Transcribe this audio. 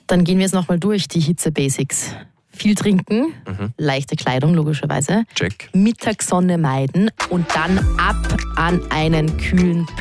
Dann gehen wir jetzt nochmal durch die Hitze-Basics. Viel trinken, leichte Kleidung logischerweise, Check. Mittagssonne meiden und dann ab an einen kühlen